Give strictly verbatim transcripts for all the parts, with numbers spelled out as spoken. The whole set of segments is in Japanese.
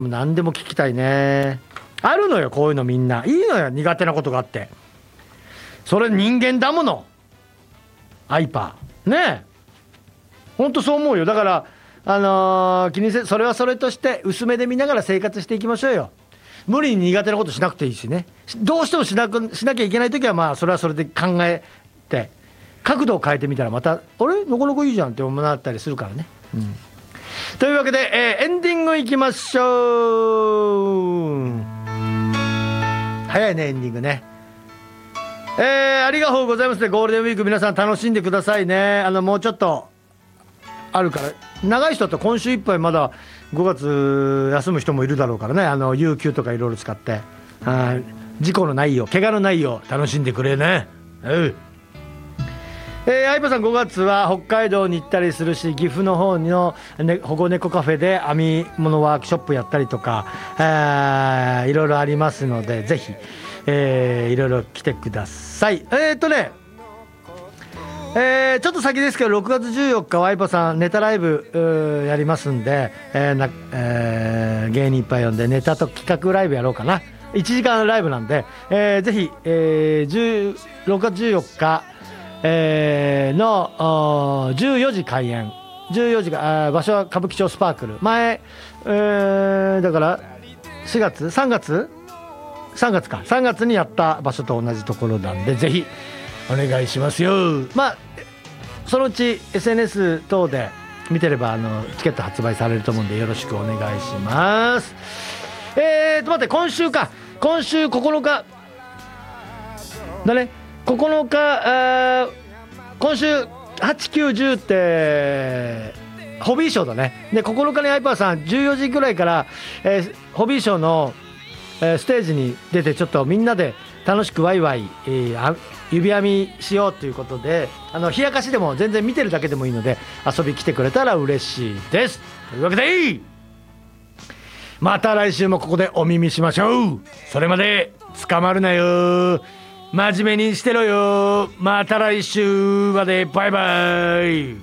何でも聞きたいね。あるのよこういうの、みんないいのよ、苦手なことがあって。それ人間だもの、アイパーねえ、ほんとそう思うよ。だからあのー、気にせそれはそれとして薄めで見ながら生活していきましょうよ。無理に苦手なことしなくていいしね。どうしてもしなくしなきゃいけないときはまあそれはそれで考えて角度を変えてみたらまたあれなかなかいいじゃんって思ったりするからね、うん、というわけで、えー、エンディングいきましょう。早いねエンディングね。えー、ありがとうございますね。ゴールデンウィーク皆さん楽しんでくださいね。あのもうちょっとあるから、長い人って今週いっぱいまだごがつ休む人もいるだろうからね。あの有給とかいろいろ使って、はい、事故のないよう怪我のないよう楽しんでくれね。うんえー、相葉さんごがつは北海道に行ったりするし、岐阜の方の、ね、保護猫カフェで編み物ワークショップやったりとか、えー、いろいろありますのでぜひ、えー、いろいろ来てください。えー、っとねえー、ちょっと先ですけどろくがつじゅうよっかワイパさんネタライブやりますんで、えーなえー、芸人いっぱい呼んでネタと企画ライブやろうかな。いちじかんライブなんで、えー、ぜひ、えー、ろくがつじゅうよっかえー、のじゅうよじ開演、じゅうよじが場所は歌舞伎町スパークル前、えー、だからしがつさんがつさんがつかさんがつにやった場所と同じところなんでぜひお願いしますよ。まあそのうち エスエヌエス 等で見てればあのチケット発売されると思うんでよろしくお願いします。えーと待って今週か今週ここのかだねここのか今週はち、きゅう、じゅうってホビーショーだね。でここのかにアイパーさんじゅうよじぐらいから、えー、ホビーショーの、えー、ステージに出てちょっとみんなで楽しくワイワイ、えー、指編みしようということであの冷やかしでも全然見てるだけでもいいので遊び来てくれたら嬉しいです。というわけでまた来週もここでお耳しましょう。それまで捕まるなよ、真面目にしてろよ。また来週までバイバイ。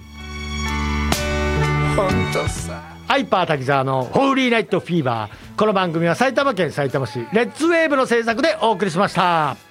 ほんとさハイパー滝沢のホーリーナイトフィーバー。この番組は埼玉県さいたま市レッツウェーブの制作でお送りしました。